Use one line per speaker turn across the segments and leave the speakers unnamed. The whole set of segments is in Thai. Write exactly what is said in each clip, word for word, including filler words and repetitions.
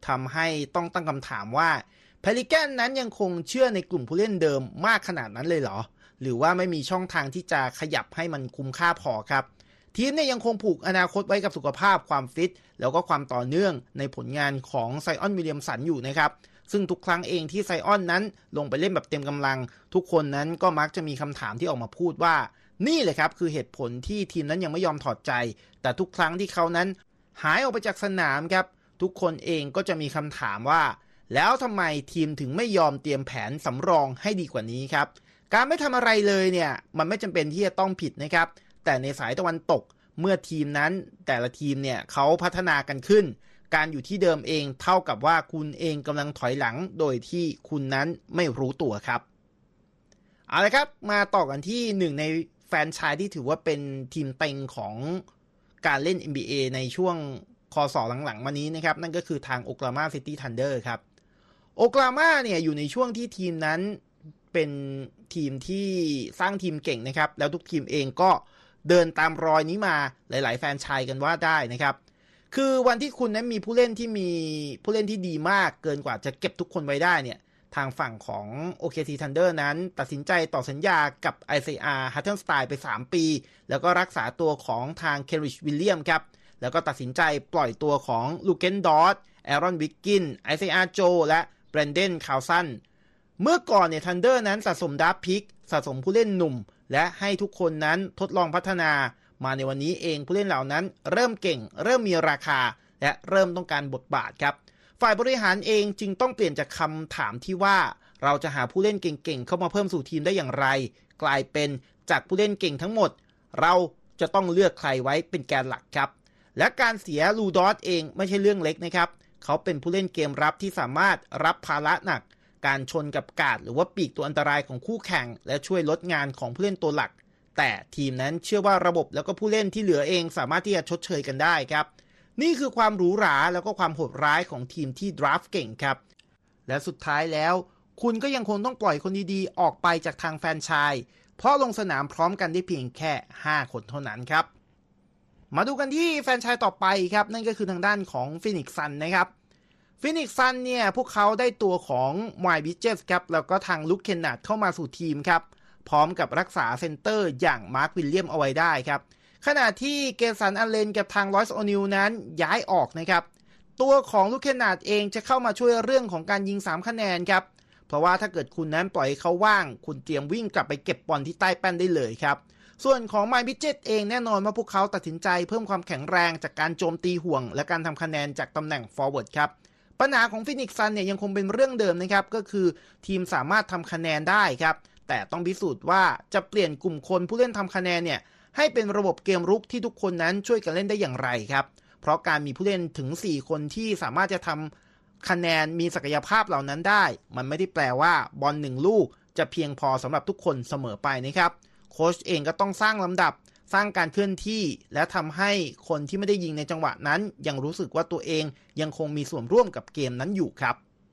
ทำให้ต้องตั้งคำถามว่าเพลิแกนนั้นยังคงเชื่อในกลุ่มผู้เล่นเดิมมากขนาดนั้นเลยเหรอหรือว่าไม่มีช่องทางที่จะขยับให้มันคุ้มค่าพอครับทีมเนี่ยยังคงผูกอนาคตไว้กับสุขภาพความฟิตแล้วก็ความต่อเนื่องในผลงานของไซออนวิลเลียมสันอยู่นะครับซึ่งทุกครั้งเองที่ไซออนนั้นลงไปเล่นแบบเต็มกำลังทุกคนนั้นก็มักจะมีคำถามที่ออกมาพูดว่านี่แหละครับคือเหตุผลที่ทีมนั้นยังไม่ยอมถอดใจแต่ทุกครั้งที่เขานั้นหายออกไปจากสนามครับทุกคนเองก็จะมีคำถามว่าแล้วทำไมทีมถึงไม่ยอมเตรียมแผนสำรองให้ดีกว่านี้ครับการไม่ทำอะไรเลยเนี่ยมันไม่จำเป็นที่จะต้องผิดนะครับแต่ในสายตะวันตกเมื่อทีมนั้นแต่ละทีมเนี่ยเขาพัฒนากันขึ้นการอยู่ที่เดิมเองเท่ากับว่าคุณเองกำลังถอยหลังโดยที่คุณนั้นไม่รู้ตัวครับเอาละครับมาต่อกันที่หนึ่งในแฟรนไชส์ที่ถือว่าเป็นทีมเต็งของการเล่น เอ็น บี เอ ในช่วงคศหลังๆมานี้นะครับนั่นก็คือทางโอคลาโฮมาซิตี้ทันเดอร์ครับโอคลาโฮมาเนี่ยอยู่ในช่วงที่ทีมนั้นเป็นทีมที่สร้างทีมเก่งนะครับแล้วทุกทีมเองก็เดินตามรอยนี้มาหลายๆแฟรนไชส์กันว่าได้นะครับคือวันที่คุณนั้นมีผู้เล่นที่มีผู้เล่นที่ดีมากเกินกว่าจะเก็บทุกคนไว้ได้เนี่ยทางฝั่งของ โอ เค ซี Thunder นั้นตัดสินใจต่อสัญญากับ ไอ ซี อาร์ Hartenstein ไปสามปีแล้วก็รักษาตัวของทาง Kenrich Williams ครับแล้วก็ตัดสินใจปล่อยตัวของ Luken Dort Aaron Wiggins ไอ ซี อาร์ Joe และ Brandon Carlson เมื่อก่อนเนี่ย Thunder นั้นสะสมดราฟต์พิกสะสมผู้เล่นหนุ่มและให้ทุกคนนั้นทดลองพัฒนามาในวันนี้เองผู้เล่นเหล่านั้นเริ่มเก่งเริ่มมีราคาและเริ่มต้องการบทบาทครับฝ่ายบริหารเองจึงต้องเปลี่ยนจากคำถามที่ว่าเราจะหาผู้เล่นเก่งๆเข้ามาเพิ่มสู่ทีมได้อย่างไรกลายเป็นจากผู้เล่นเก่งทั้งหมดเราจะต้องเลือกใครไว้เป็นแกนหลักครับและการเสียลูดอสเองไม่ใช่เรื่องเล็กนะครับเขาเป็นผู้เล่นเกมรับที่สามารถรับภาระหนักการชนกับกาดหรือว่าปีกตัวอันตรายของคู่แข่งและช่วยลดงานของผู้เล่นตัวหลักแต่ทีมนั้นเชื่อว่าระบบแล้วก็ผู้เล่นที่เหลือเองสามารถที่จะชดเชยกันได้ครับนี่คือความหรูหราแล้วก็ความโหดร้ายของทีมที่ดราฟต์เก่งครับและสุดท้ายแล้วคุณก็ยังคงต้องปล่อยคนดีๆออกไปจากทางแฟรนไชส์เพราะลงสนามพร้อมกันได้เพียงแค่ห้าคนเท่านั้นครับมาดูกันที่แฟรนไชส์ต่อไปครับนั่นก็คือทางด้านของฟินิกซ์ซันนะครับฟินิกซ์ซันเนี่ยพวกเขาได้ตัวของไมล์บิดเจสครับแล้วก็ทางลุคเคนนาร์ดเข้ามาสู่ทีมครับพร้อมกับรักษาเซนเตอร์อย่างมาร์ควิลเลียมเอาไว้ได้ครับขณะที่เกสันอัลเลนกับทางลอยส์โอนิลนั้นย้ายออกนะครับตัวของลูคเคนนาร์ดเองจะเข้ามาช่วยเรื่องของการยิงสามคะแนนครับเพราะว่าถ้าเกิดคุณนั้นปล่อยเขาว่างคุณเตรียมวิ่งกลับไปเก็บบอลที่ใต้แป้นได้เลยครับส่วนของไมล์บิดเจตเองแน่นอนว่าพวกเขาตัดสินใจเพิ่มความแข็งแรงจากการโจมตีห่วงและการทำคะแนนจากตำแหน่งฟอร์เวิร์ดครับปัญหาของฟินิกซ์ซันเนี่ยยังคงเป็นเรื่องเดิมนะครับก็คือทีมสามารถทำคะแนนได้ครับแต่ต้องพิสูจน์ว่าจะเปลี่ยนกลุ่มคนผู้เล่นทำคะแนนเนี่ยให้เป็นระบบเกมรุกที่ทุกคนนั้นช่วยกันเล่นได้อย่างไรครับเพราะการมีผู้เล่นถึงสี่คนที่สามารถจะทำคะแนนมีศักยภาพเหล่านั้นได้มันไม่ได้แปลว่าบอลหนึ่งลูกจะเพียงพอสำหรับทุกคนเสมอไปนะครับโค้ชเองก็ต้องสร้างลำดับสร้างการเคลื่อนที่และทำให้คนที่ไม่ได้ยิงในจังหวะนั้นยังรู้สึกว่าตัวเองยังคงมีส่วนร่วมกับเกมนั้นอยู่ครับ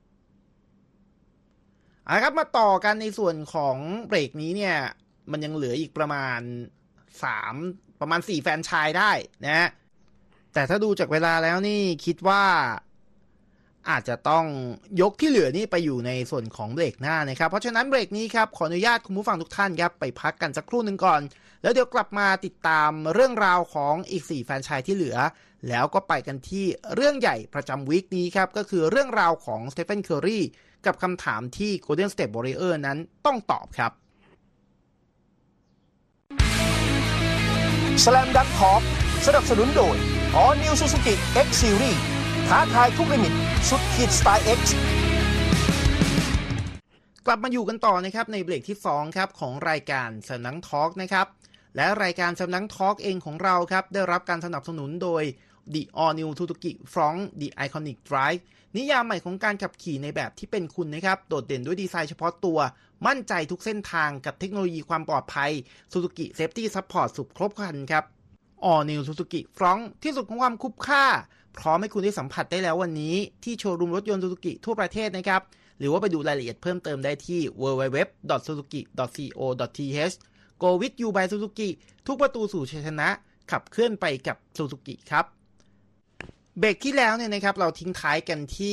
เอาละครับมาต่อกันในส่วนของเบรกนี้เนี่ยมันยังเหลืออีกประมาณสามประมาณสี่แฟรนไชส์ได้นะแต่ถ้าดูจากเวลาแล้วนี่คิดว่าอาจจะต้องยกที่เหลือนี่ไปอยู่ในส่วนของเบรกหน้านะครับเพราะฉะนั้นเบรกนี้ครับขออนุญาตคุณผู้ฟังทุกท่านครับไปพักกันสักครู่นึงก่อนแล้วเดี๋ยวกลับมาติดตามเรื่องราวของอีกสี่แฟรนไชส์ที่เหลือแล้วก็ไปกันที่เรื่องใหญ่ประจำวีคนี้ครับก็คือเรื่องราวของสเตเฟนเคอรีกับคำถามที่ Golden State Warriors นั้นต้องตอบครับ
Slam Dunk Talk สนับสนุนโดย All New Suzuki X Series ท้าทายทุกลิมิตสุดขีดสไตล์ X
กลับมาอยู่กันต่อนะครับในเบรกที่สองครับของรายการ Slam Dunk Talk นะครับและรายการ Slam Dunk Talk เองของเราครับได้รับการสนับสนุนโดย The All New Suzuki Front The Iconic Drive นิยามใหม่ของการขับขี่ในแบบที่เป็นคุณนะครับโดดเด่นด้วยดีไซน์เฉพาะตัวมั่นใจทุกเส้นทางกับเทคโนโลยีความปลอดภัย Suzuki Safety Support สุดครบครันครับ All New Suzuki Front ที่สุดของความคุ้มค่าพร้อมให้คุณได้สัมผัสได้แล้ววันนี้ที่โชว์รูมรถยนต์ Suzuki ทั่วประเทศนะครับหรือว่าไปดูรายละเอียดเพิ่มเติมได้ที่ ดับเบิลยู ดับเบิลยู ดับเบิลยู ดอท ซูซูกิ ดอท ซี โอ ดอท ที เอช Go with you by Suzuki ทุกประตูสู่ชัยชนะขับเคลื่อนไปกับ Suzuki ครับเบรกที่แล้วเนี่ยนะครับเราทิ้งท้ายกันที่